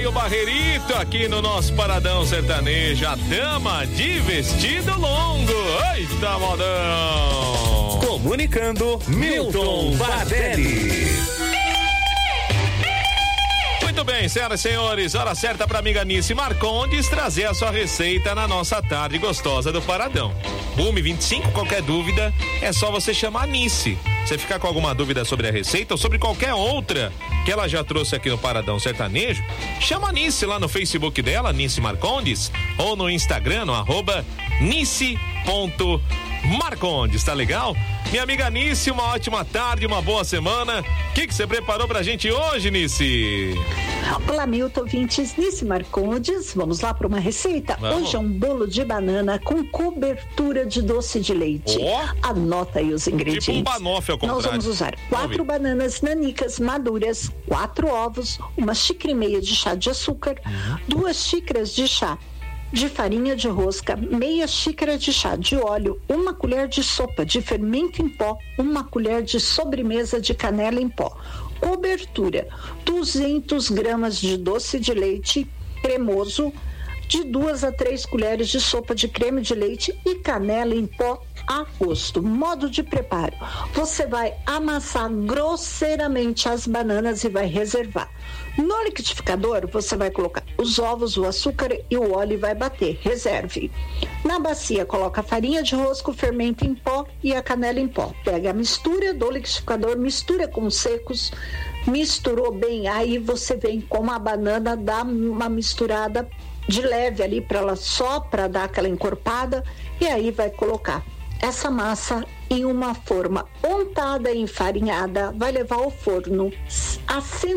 e o Barreirito aqui no nosso Paradão Sertanejo, a dama de vestido longo. Eita, modão! Comunicando, Milton Bardelli. Muito bem, senhoras e senhores, hora certa para amiga Nice Marcondes trazer a sua receita na nossa tarde gostosa do Paradão. 1h25, qualquer dúvida, é só você chamar a Nice. Você ficar com alguma dúvida sobre a receita ou sobre qualquer outra que ela já trouxe aqui no Paradão Sertanejo, chama a Nice lá no Facebook dela, Nice Marcondes, ou no Instagram, no @nice.marcondes, tá legal? Minha amiga Nice, uma ótima tarde, uma boa semana. O que você preparou pra gente hoje, Nice? Olá, Milton, ouvintes, Nice Marcondes. Vamos lá para uma receita? Vamos. Hoje é um bolo de banana com cobertura de doce de leite. Anota aí os ingredientes. Tipo um banoffee ao contrário. Nós vamos usar 4 bananas nanicas maduras, 4 ovos, 1,5 xícaras de chá de açúcar, 2 xícaras de chá de farinha de rosca, meia xícara de chá de óleo, 1 colher de sopa de fermento em pó, 1 colher de sobremesa de canela em pó. Cobertura: 200 gramas de doce de leite cremoso, de 2 a 3 colheres de sopa de creme de leite e canela em pó a gosto. Modo de preparo: você vai amassar grosseiramente as bananas e vai reservar. No liquidificador, você vai colocar os ovos, o açúcar e o óleo e vai bater. Reserve. Na bacia, coloca a farinha de rosca, o fermento em pó e a canela em pó. Pega a mistura do liquidificador, mistura com os secos, misturou bem, aí você vem com a banana, dá uma misturada de leve ali para ela, só para dar aquela encorpada, e aí vai colocar essa massa em uma forma untada e enfarinhada, vai levar ao forno a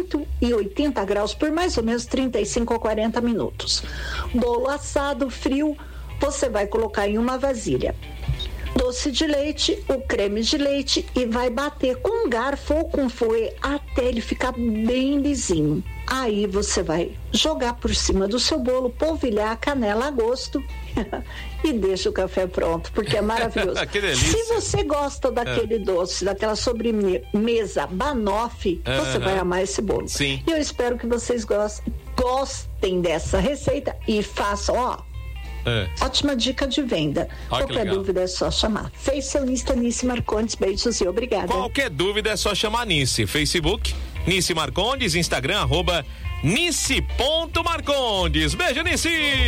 180 graus por mais ou menos 35 a 40 minutos. Bolo assado, frio, você vai colocar em uma vasilha doce de leite, o creme de leite e vai bater com um garfo ou com fouet até ele ficar bem lisinho. Aí você vai jogar por cima do seu bolo, polvilhar a canela a gosto e deixa o café pronto, porque é maravilhoso. Que delícia. Se você gosta daquele doce, daquela sobremesa banoffee, você vai amar esse bolo. Sim. E eu espero que vocês gostem dessa receita e façam, ó. Ótima dica de venda. Qualquer dúvida é só chamar. Fez seu Insta Nice Marcondes. Beijos e obrigada. Qualquer dúvida é só chamar a Nice. Facebook, Nice Marcondes, Instagram, @nice.marcondes. Beijo, Nice!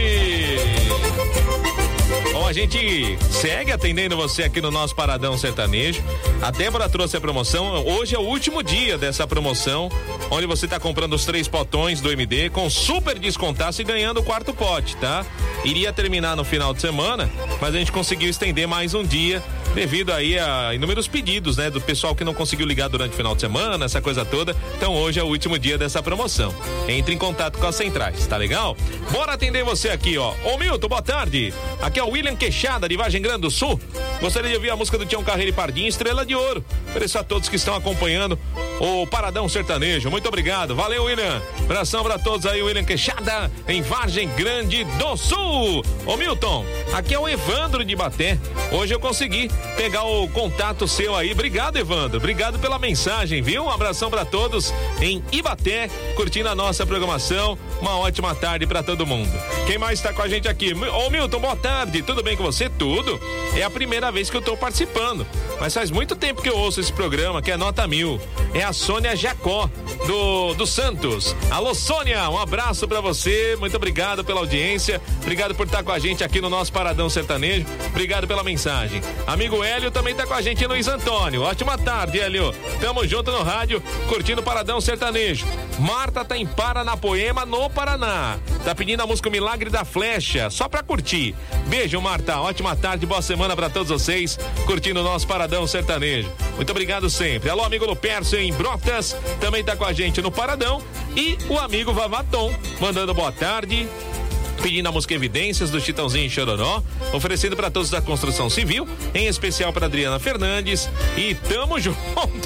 Bom, a gente segue atendendo você aqui no nosso Paradão Sertanejo. A Débora trouxe a promoção. Hoje é o último dia dessa promoção, onde você está comprando os 3 potões do MD com super descontaço e ganhando o 4º pote, tá? Iria terminar no final de semana, mas a gente conseguiu estender mais um dia devido aí a inúmeros pedidos, né? Do pessoal que não conseguiu ligar durante o final de semana, essa coisa toda. Então hoje é o último dia dessa promoção. Entre em contato com as centrais, tá legal? Bora atender você aqui, ó. Ô Milton, boa tarde. Aqui é o William Queixada, de Vargem Grande do Sul. Gostaria de ouvir a música do Tião Carreiro e Pardinho, Estrela de Ouro. Ofereço a todos que estão acompanhando o Paradão Sertanejo. Muito obrigado. Valeu, William. Abração pra todos aí, William Queixada, em Vargem Grande do Sul. Ô Milton, aqui é o Evandro de Ibaté. Hoje eu consegui pegar o contato seu aí. Obrigado, Evandro. Obrigado pela mensagem, viu? Um abração pra todos em Ibaté, curtindo a nossa programação. Uma ótima tarde pra todo mundo. Quem mais tá com a gente aqui? Ô Milton, boa tarde. Tudo bem com você? Tudo. É a primeira vez que eu tô participando, mas faz muito tempo que eu ouço esse programa, que é Nota 1000. É a Sônia Jacó, do Santos. Alô, Sônia, um abraço pra você. Muito obrigado pela audiência. Obrigado por estar com a gente aqui no nosso Paradão Sertanejo. Obrigado pela mensagem. Amigo Hélio também tá com a gente, Luiz Antônio. Ótima tarde, Hélio. Tamo junto no rádio, curtindo o Paradão Sertanejo. Marta tá em Paranapoema, no Paraná. Tá pedindo a música Milagre da Flecha, só pra curtir. Beijo, Marta. Ótima tarde, boa semana pra todos vocês, curtindo o nosso Paradão Sertanejo. Muito obrigado sempre. Alô, amigo Lupercio em Brotas, também tá com a gente no Paradão. E o amigo Vavaton, mandando boa tarde, pedindo a música Evidências do Chitãozinho e Chororó, oferecendo para todos da construção civil, em especial para Adriana Fernandes. E tamo junto.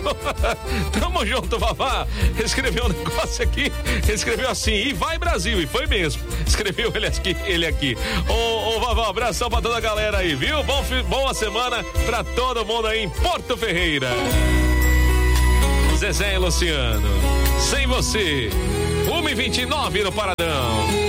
Tamo junto, Vavá. Escreveu um negócio aqui, escreveu assim: e vai Brasil, e foi mesmo. Escreveu ele aqui. Ô Vavá, abração pra toda a galera aí, viu? Boa semana pra todo mundo aí em Porto Ferreira. Zezé e Luciano, sem você, 1h29 no Paradão.